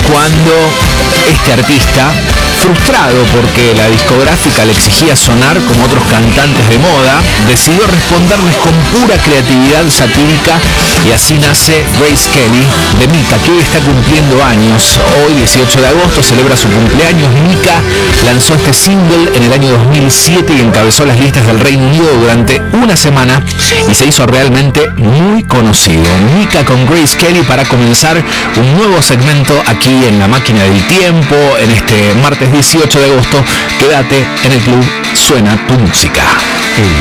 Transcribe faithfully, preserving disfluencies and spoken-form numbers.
cuando este artista, frustrado porque la discográfica le exigía sonar como otros cantantes de moda, decidió responderles con pura creatividad satírica, y así nace Grace Kelly de Mika, que hoy está cumpliendo años. Hoy, dieciocho de agosto, celebra su cumpleaños. Mika lanzó este single en el año dos mil siete y encabezó las listas del Reino Unido durante una semana y se hizo realmente muy conocido. Mika con Grace Kelly para comenzar un nuevo segmento aquí en La Máquina del Tiempo en este martes dieciocho de agosto. Quédate en el club, suena tu música.